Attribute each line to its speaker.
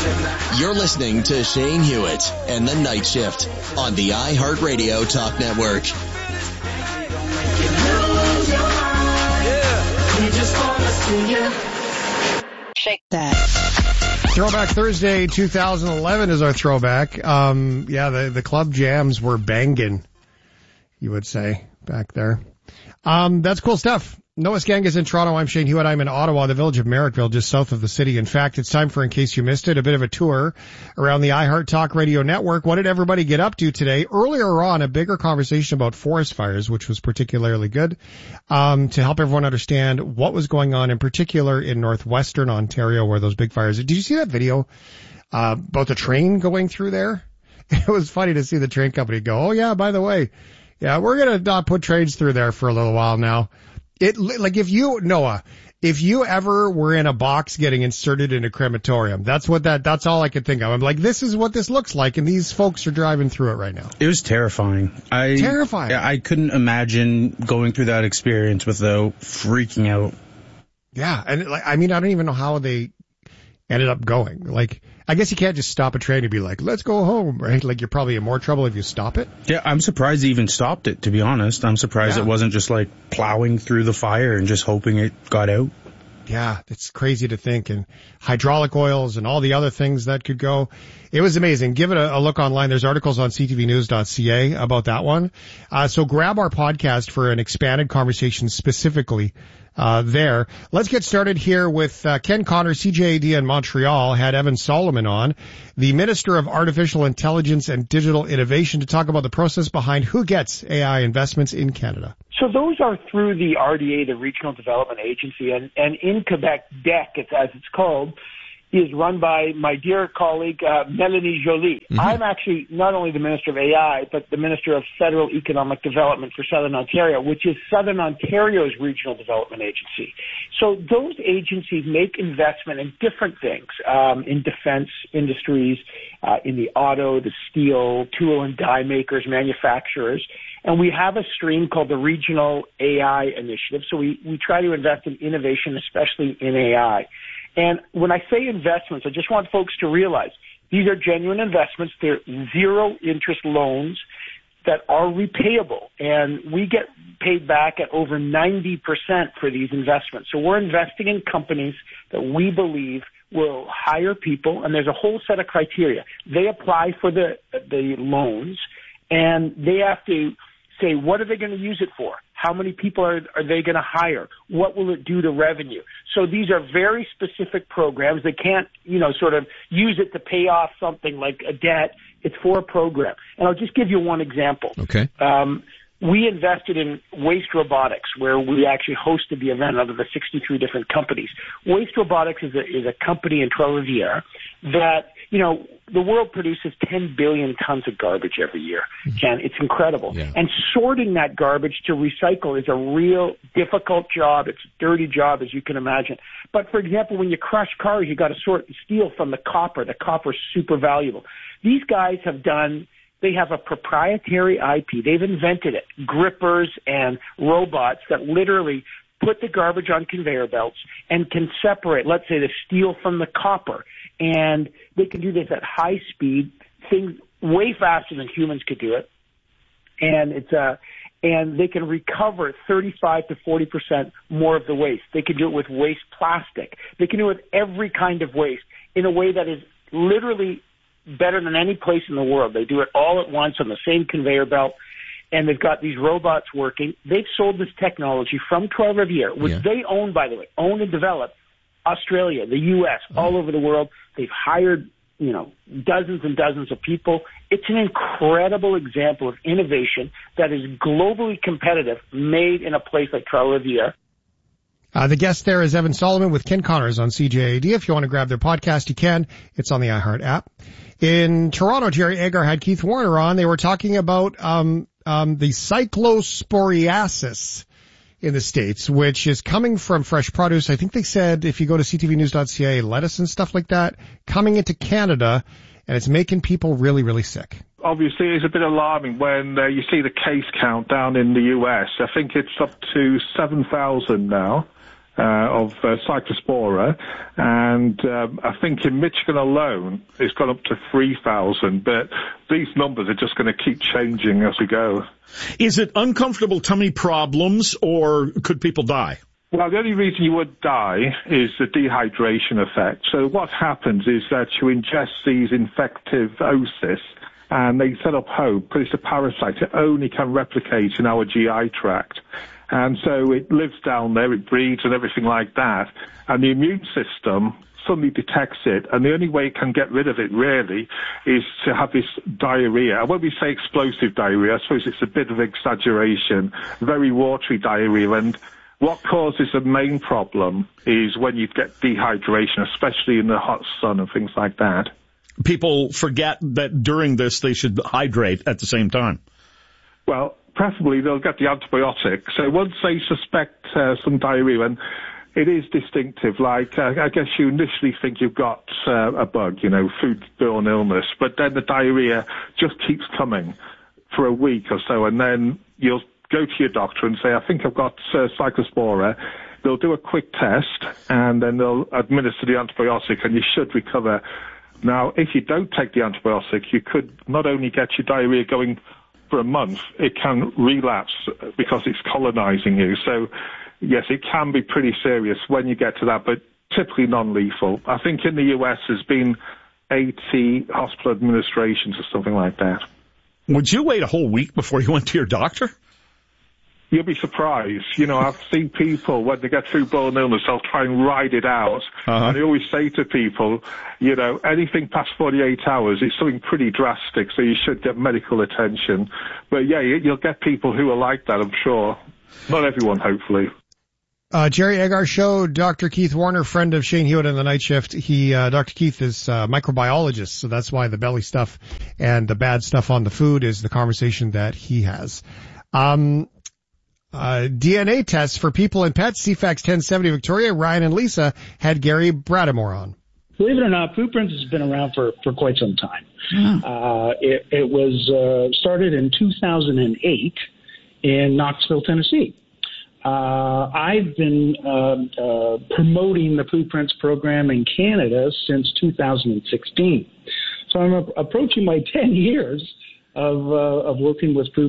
Speaker 1: You're listening to Shane Hewitt and the Night Shift on the iHeartRadio Talk Network.
Speaker 2: Shake that.
Speaker 3: Throwback Thursday 2011 is our throwback. The club jams were banging, you would say, back there. That's cool stuff. Noah Skang is in Toronto. I'm Shane Hewitt. I'm in Ottawa, the village of Merrickville, just south of the city. In fact, it's time for, in case you missed it, a bit of a tour around the iHeart Talk Radio Network. What did everybody get up to today? Earlier on, a bigger conversation about forest fires, which was particularly good, to help everyone understand what was going on, in particular in northwestern Ontario, where those big fires. Did you see that video about the train going through there? It was funny to see the train company go, oh yeah, by the way, yeah, we're going to put trains through there for a little while now. If you ever were in a box getting inserted in a crematorium, that's all I could think of. I'm like, this is what this looks like, and these folks are driving through it right now.
Speaker 4: It was terrifying.
Speaker 3: Terrifying.
Speaker 4: I couldn't imagine going through that experience without freaking out.
Speaker 3: Yeah, and I don't even know how they ended up going. I guess you can't just stop a train and be like, let's go home, right? You're probably in more trouble if you stop it.
Speaker 4: Yeah, I'm surprised they even stopped it, to be honest. I'm surprised it wasn't just plowing through the fire and just hoping it got out.
Speaker 3: Yeah, it's crazy to think. And hydraulic oils and all the other things that could go. It was amazing. Give it a look online. There's articles on ctvnews.ca about that one. So grab our podcast for an expanded conversation specifically there. Let's get started here with Ken Connor, CJAD in Montreal, had Evan Solomon on, the Minister of Artificial Intelligence and Digital Innovation, to talk about the process behind who gets AI investments in Canada.
Speaker 5: So those are through the RDA, the Regional Development Agency, and in Quebec, DEC, as it's called, is run by my dear colleague, Melanie Joly. Mm-hmm. I'm actually not only the Minister of AI, but the Minister of Federal Economic Development for Southern Ontario, which is Southern Ontario's Regional Development Agency. So those agencies make investment in different things, in defense industries, in the auto, the steel, tool and die makers, manufacturers. And we have a stream called the Regional AI Initiative. So we try to invest in innovation, especially in AI. And when I say investments, I just want folks to realize these are genuine investments. They're zero interest loans that are repayable. And we get paid back at over 90% for these investments. So we're investing in companies that we believe will hire people, and there's a whole set of criteria. They apply for the loans, and they have to say, what are they going to use it for? How many people are they going to hire? What will it do to revenue? So these are very specific programs. They can't, sort of use it to pay off something like a debt. It's for a program. And I'll just give you one example.
Speaker 6: Okay.
Speaker 5: We invested in Waste Robotics, where we actually hosted the event out of the 63 different companies. Waste Robotics is a company in Trois-Rivières that, the world produces 10 billion tons of garbage every year. Ken, it's incredible. Yeah. And sorting that garbage to recycle is a real difficult job. It's a dirty job, as you can imagine. But, for example, when you crush cars, you got to sort steel from the copper. The copper is super valuable. These guys they have a proprietary IP. They've invented it, grippers and robots that literally put the garbage on conveyor belts and can separate, let's say, the steel from the copper. And they can do this at high speed, things way faster than humans could do it. And they can recover 35 to 40% more of the waste. They can do it with waste plastic. They can do it with every kind of waste in a way that is literally better than any place in the world. They do it all at once on the same conveyor belt, and they've got these robots working. They've sold this technology from Trois-Rivières, which they own, by the way, own and develop, Australia, the U.S., all over the world. They've hired, dozens and dozens of people. It's an incredible example of innovation that is globally competitive, made in a place like Trois-Rivières.
Speaker 3: The guest there is Evan Solomon with Ken Connors on CJAD. If you want to grab their podcast, you can. It's on the iHeart app. In Toronto, Jerry Agar had Keith Warner on. They were talking about the cyclosporiasis in the States, which is coming from fresh produce. I think they said, if you go to ctvnews.ca, lettuce and stuff like that, coming into Canada, and it's making people really, really sick.
Speaker 7: Obviously, it's a bit alarming when you see the case count down in the US. I think it's up to 7,000 now. of Cyclospora, and I think in Michigan alone it's gone up to 3,000, but these numbers are just going to keep changing as we go.
Speaker 6: Is it uncomfortable tummy problems, or could people die?
Speaker 7: Well, the only reason you would die is the dehydration effect. So what happens is that you ingest these infective oocysts, and they set up hope, because it's a parasite. It only can replicate in our GI tract. And so it lives down there, it breeds and everything like that. And the immune system suddenly detects it, and the only way it can get rid of it, really, is to have this diarrhea. And when we say explosive diarrhea, I suppose it's a bit of exaggeration, very watery diarrhea. And what causes the main problem is when you get dehydration, especially in the hot sun and things like that.
Speaker 6: People forget that during this they should hydrate at the same time.
Speaker 7: Well, preferably they'll get the antibiotic. So once they suspect some diarrhea, and it is distinctive, like I guess you initially think you've got a bug, foodborne illness, but then the diarrhea just keeps coming for a week or so, and then you'll go to your doctor and say, I think I've got Cyclospora. They'll do a quick test, and then they'll administer the antibiotic, and you should recover. Now, if you don't take the antibiotic, you could not only get your diarrhea going for a month, it can relapse because it's colonizing you. So, yes, it can be pretty serious when you get to that, but typically non-lethal. I think in the US there's been 80 hospital administrations or something like that.
Speaker 6: Would you wait a whole week before you went to your doctor?
Speaker 7: You'll be surprised. I've seen people, when they get through bone illness, they'll try and ride it out. And I always say to people, anything past 48 hours, it's something pretty drastic, so you should get medical attention. But, yeah, you'll get people who are like that, I'm sure. Not everyone, hopefully.
Speaker 3: Jerry Agar Show, Dr. Keith Warner, friend of Shane Hewitt in the Night Shift. Dr. Keith is a microbiologist, so that's why the belly stuff and the bad stuff on the food is the conversation that he has. DNA tests for people and pets, CFAX 1070 Victoria. Ryan and Lisa had Gary Bradamore on.
Speaker 8: Believe it or not, Food Prints has been around for quite some time. It was started in 2008 in Knoxville, Tennessee. I've been promoting the Food Prints program in Canada since 2016. So I'm approaching my 10 years of working with Food